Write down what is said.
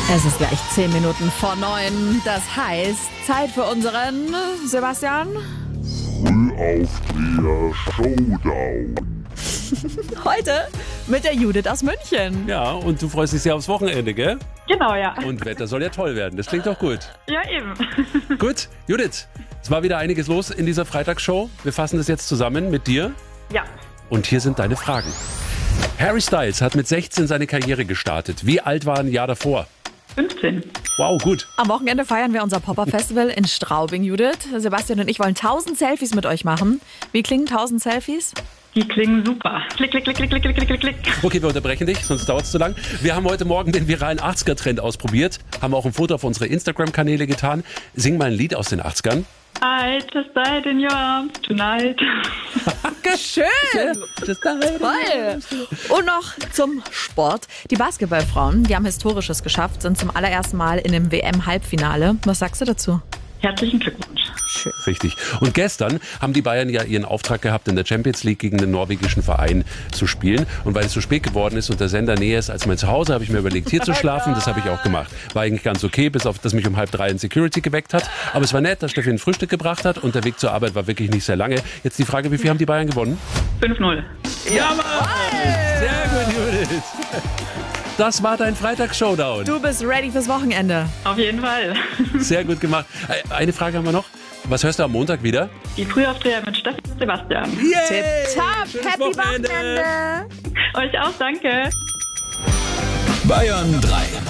Es ist gleich 10 Minuten vor 9. Das heißt, Zeit für unseren Sebastian. Frühaufsteher Showdown. Heute mit der Judith aus München. Ja, und du freust dich sehr aufs Wochenende, gell? Genau, ja. Und Wetter soll ja toll werden. Das klingt doch gut. Ja, eben. Gut, Judith, es war wieder einiges los in dieser Freitagsshow. Wir fassen das jetzt zusammen mit dir. Ja. Und hier sind deine Fragen. Harry Styles hat mit 16 seine Karriere gestartet. Wie alt war er ein Jahr davor? 15. Wow, gut. Am Wochenende feiern wir unser Pop-Up-Festival in Straubing, Judith. Sebastian und ich wollen 1000 Selfies mit euch machen. Wie klingen 1000 Selfies? Die klingen super. Klick, klick, klick, klick, klick, klick, klick, klick. Okay, wir unterbrechen dich, sonst dauert es zu lang. Wir haben heute Morgen den viralen 80er-Trend ausprobiert, haben auch ein Foto auf unsere Instagram-Kanäle getan. Sing mal ein Lied aus den 80ern. I just died in your arms tonight. Schön! Toll! Und noch zum Sport. Die Basketballfrauen, die haben Historisches geschafft, sind zum allerersten Mal in einem WM-Halbfinale. Was sagst du dazu? Herzlichen Glückwunsch. Schön. Richtig. Und gestern haben die Bayern ja ihren Auftrag gehabt, in der Champions League gegen den norwegischen Verein zu spielen. Und weil es so spät geworden ist und der Sender näher ist als mein Zuhause, habe ich mir überlegt, hier zu schlafen. Das habe ich auch gemacht. War eigentlich ganz okay, bis auf, dass mich um 2:30 ein Security geweckt hat. Aber es war nett, dass Steffi ein Frühstück gebracht hat und der Weg zur Arbeit war wirklich nicht sehr lange. Jetzt die Frage, wie viel haben die Bayern gewonnen? 5-0. Ja, Mann! Sehr gut, Judith. Das war dein Freitags-Showdown. Du bist ready fürs Wochenende. Auf jeden Fall. Sehr gut gemacht. Eine Frage haben wir noch. Was hörst du am Montag wieder? Die Frühaufsteher mit Steffi und Sebastian. Tipptopp, Schönes happy Wochenende. Euch auch, danke. Bayern 3.